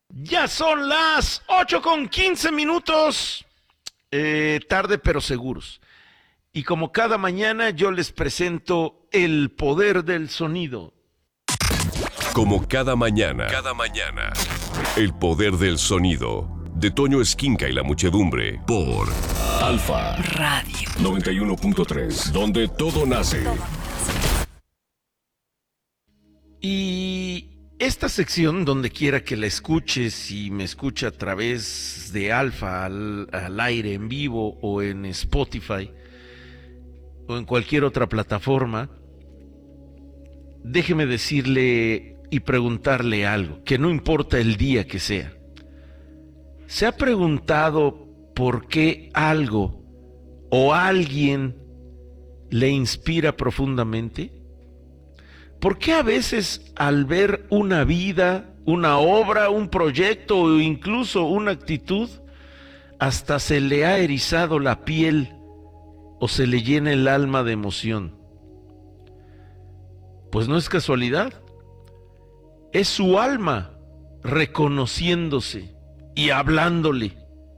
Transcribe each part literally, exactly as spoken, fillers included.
Ya son las ocho con quince minutos, eh, tarde pero seguros. Y como cada mañana yo les presento el poder del sonido. Como cada mañana, cada mañana, el poder del sonido de Toño Esquinca y la muchedumbre por Alfa Radio noventa y uno punto tres, donde todo nace. Y esta sección, donde quiera que la escuches, si me escucha a través de Alfa, al, al aire, en vivo o en Spotify o en cualquier otra plataforma, déjeme decirle y preguntarle algo, que no importa el día que sea. ¿Se ha preguntado por qué algo o alguien le inspira profundamente? ¿Por qué a veces al ver una vida, una obra, un proyecto o incluso una actitud, hasta se le ha erizado la piel o se le llena el alma de emoción? Pues no es casualidad, es su alma reconociéndose y hablándole,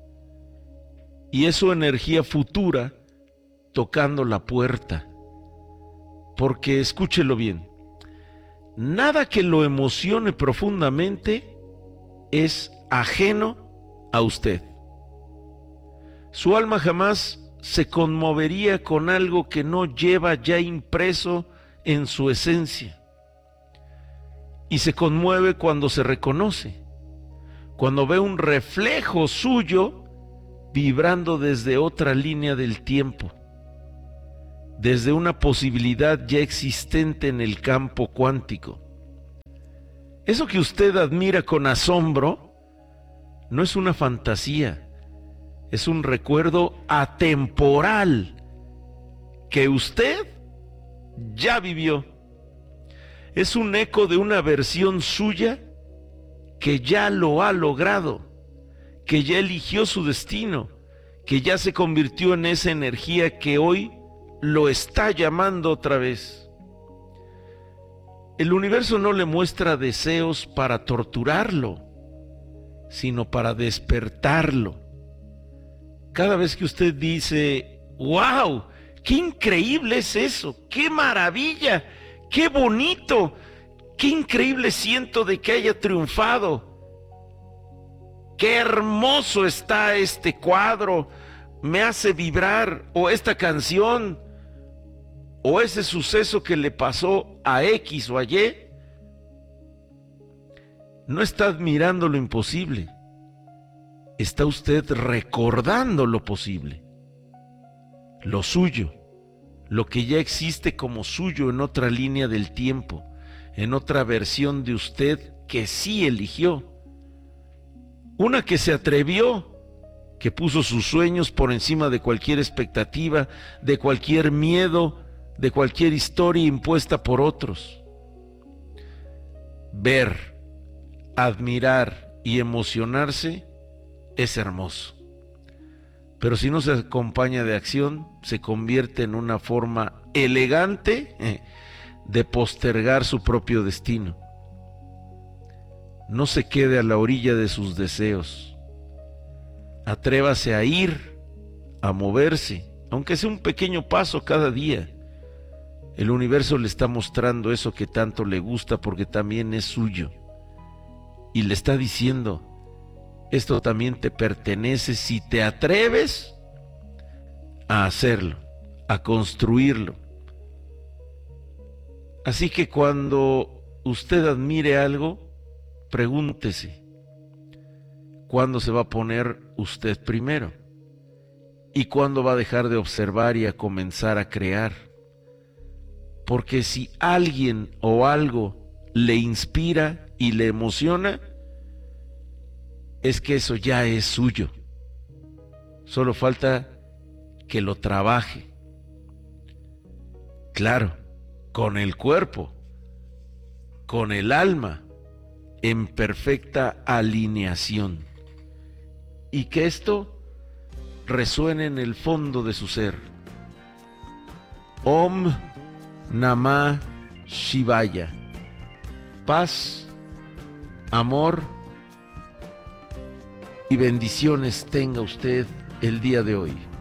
y es su energía futura tocando la puerta. Porque escúchelo bien, nada que lo emocione profundamente es ajeno a usted. Su alma jamás se conmovería con algo que no lleva ya impreso en su esencia. Y se conmueve cuando se reconoce, cuando ve un reflejo suyo vibrando desde otra línea del tiempo, desde una posibilidad ya existente en el campo cuántico. Eso que usted admira con asombro no es una fantasía, es un recuerdo atemporal que usted ya vivió. Es un eco de una versión suya que ya lo ha logrado, que ya eligió su destino, que ya se convirtió en esa energía que hoy lo está llamando otra vez. El universo no le muestra deseos para torturarlo, sino para despertarlo. Cada vez que usted dice, ¡wow! ¡Qué increíble es eso! ¡Qué maravilla! ¡Qué bonito! ¡Qué increíble siento de que haya triunfado! ¡Qué hermoso está este cuadro! Me hace vibrar, o esta canción, o ese suceso que le pasó a X o a Y. No está admirando lo imposible, está usted recordando lo posible, lo suyo, lo que ya existe como suyo en otra línea del tiempo, en otra versión de usted que sí eligió, una que se atrevió, que puso sus sueños por encima de cualquier expectativa, de cualquier miedo, de cualquier historia impuesta por otros. Ver, admirar y emocionarse es hermoso, pero si no se acompaña de acción, se convierte en una forma elegante eh, de postergar su propio destino. No se quede a la orilla de sus deseos. Atrévase a ir, a moverse, aunque sea un pequeño paso cada día. El universo le está mostrando eso que tanto le gusta porque también es suyo. Y le está diciendo, esto también te pertenece si te atreves a hacerlo, a construirlo. Así que cuando usted admire algo, pregúntese, ¿cuándo se va a poner usted primero? ¿Y cuándo va a dejar de observar y a comenzar a crear? Porque si alguien o algo le inspira y le emociona, es que eso ya es suyo. Solo falta que lo trabaje. Claro, con el cuerpo, con el alma, en perfecta alineación. Y que esto resuene en el fondo de su ser. Om Namah Shivaya. Paz, amor y bendiciones tenga usted el día de hoy.